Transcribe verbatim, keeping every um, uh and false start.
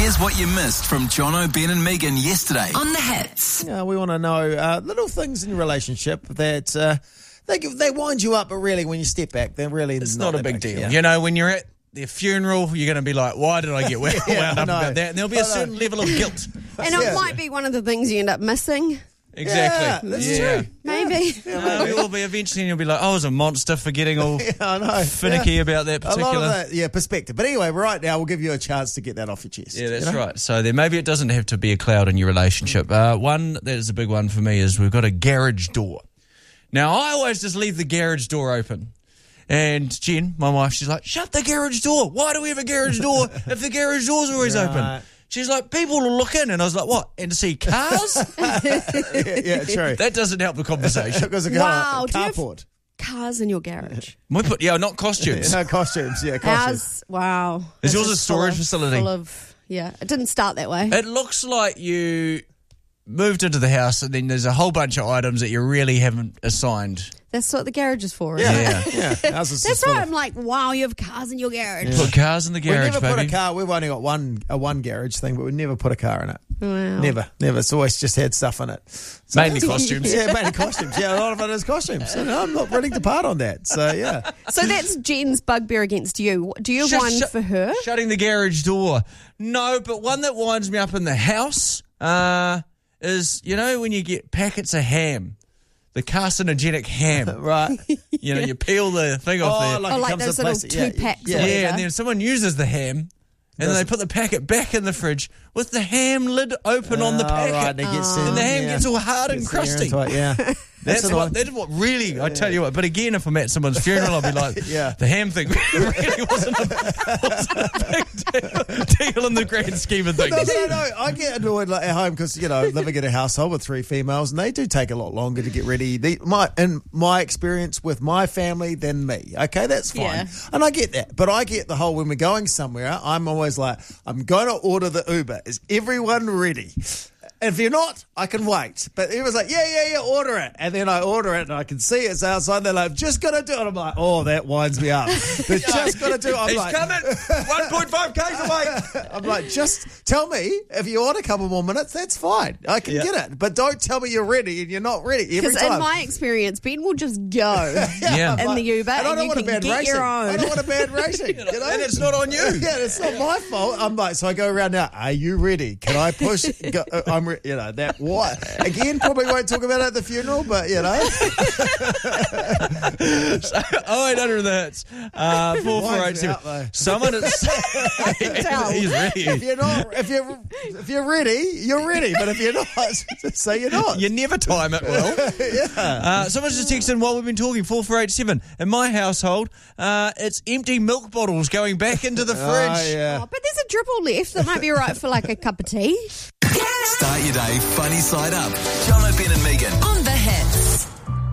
Here's what you missed from Jono, Ben and Megan yesterday on The Hits. Yeah, we want to know uh, little things in your relationship that uh, they they wind you up, but really when you step back, they're really It's not, not, a that big deal. Yeah. You know, when you're at their funeral, you're going to be like, why did I get wound Yeah, up I know. about that? And there'll be a certain level of guilt. And it Yeah. might be one of the things you end up missing. Exactly. Yeah, that's yeah. true. Maybe. Uh, we will be eventually, and you'll be like, oh, I was a monster for getting all Yeah, I know. finicky Yeah. about that A lot particular. of that, yeah, perspective. But anyway, right now we'll give you a chance to get that off your chest. Yeah, that's you know? right. So then maybe it doesn't have to be a cloud in your relationship. Uh, one that is a big one for me is we've got a garage door. Now, I always just leave the garage door open. And Jen, my wife, she's like, shut the garage door. Why do we have a garage door if the garage door's always Right. open? She's like, people will look in. And I was like, what? And to see cars? yeah, yeah, true. That doesn't help the conversation. Because a Wow, car, do you have- carport. Cars in your garage. We put, yeah, not costumes. No costumes, yeah, costumes. Ours, wow. Is This yours a full storage of- facility? Full of, yeah. It didn't start that way. It looks like you moved into the house and then there's a whole bunch of items that you really haven't assigned. That's what the garage is for. Yeah, Isn't it? Yeah. yeah. Ours is That's just full right. of- I'm like, wow, you have cars in your garage. Put cars in the We garage, never baby. put a car. We've only got one a one garage thing, but we never put a car in it. Wow. Never, never. It's always just had stuff in it. So- Mainly costumes. Yeah, mainly costumes. Yeah, a lot of it is costumes. So no, I'm not willing to part on that. So yeah, So that's Jen's bugbear against you. Do you have Shut- one shut- for her? Shutting the garage door. No, but one that winds me up in the house uh, is, you know, when you get packets of ham, the carcinogenic ham. right. You know, you peel the thing off Oh, there. like Oh, it like comes those in little plastic. Yeah, two packs yeah. or yeah, whatever. and then someone uses the ham, and then they put the packet back in the fridge with the ham lid open on the Oh, packet. right, and it gets And the in, ham yeah. gets all hard and Gets crusty. into it, yeah. That's annoying. what, that's what really, I tell you what. But again, if I'm at someone's funeral, I'll be like, Yeah. the ham thing really wasn't a, wasn't a big deal, deal in the grand scheme of things. No, no, no. I get annoyed like, at home because, you know, living in a household with three females, and they do take a lot longer to get ready. They, my In my experience with my family than me. Okay, that's fine. Yeah. And I get that. But I get the whole when we're going somewhere, I'm always like, I'm going to order the Uber. Is everyone ready? If you're not, I can wait. But everyone's like, yeah, yeah, yeah, order it. And then I order it and I can see it's outside. They're like, just got to do it. I'm like, oh, that winds me up. They're just got to do it. I'm He's like, coming one point five k's away. I'm like, just tell me if you want a couple more minutes, that's fine. I can Yeah. get it. But don't tell me you're ready and you're not ready every Because time. in my experience, Ben will just go Yeah. in the Uber and I and, don't you want can a bad get racing. your I own. don't want a bad racing. You know? And it's not on you. Yeah, it's not my fault. I'm like, so I go around now. Are you ready? Can I push? Go, uh, I'm, re- you know, that what again? Probably won't talk about it at the funeral, but you know, Oh, eight hundred that's uh, four four eight Winds me seven. up, though. Someone is. tell. He's ready. if you're not, if you're, if you're ready, you're ready. But if you're not, just say you're not. You never time it well. yeah. Uh, someone's just texted while we've been talking, four four eight seven. In my household, uh, it's empty milk bottles going back into the fridge. Oh, yeah. Oh, but there's a dribble left that might be right for like a cup of tea. Start your day funny side up. Jono, Ben and Megan. On The Hits.